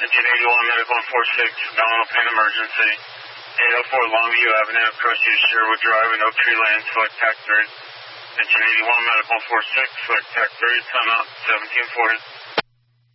Engine 81 Medical 46, abdominal pain emergency. 804 Longview Avenue, approaching Sherwood Drive in Oak Tree Lane, select TAC 3. Engine 81 Medical 46, select TAC 3, time out 1740.